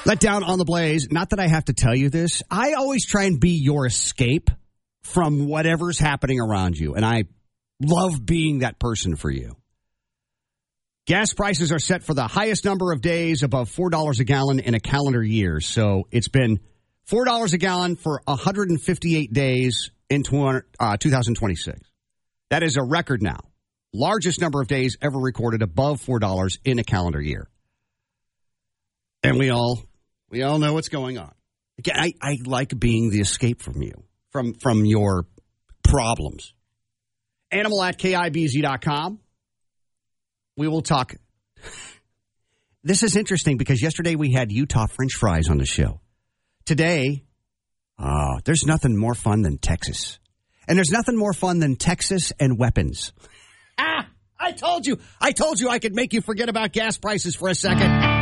Let down on the Blaze. Not that I have to tell you this. I always try and be your escape from whatever's happening around you. And I love being that person for you. Gas prices are set for the highest number of days above $4 a gallon in a calendar year. So it's been $4 a gallon for 158 days in 2026. That is a record now. Largest number of days ever recorded above $4 in a calendar year. And we all know what's going on. Again, I like being the escape from you, from your problems. Animal at KIBZ.com. We will talk. This is interesting because yesterday we had Utah French fries on the show. Today, there's nothing more fun than Texas. And there's nothing more fun than Texas and weapons. I told you I could make you forget about gas prices for a second.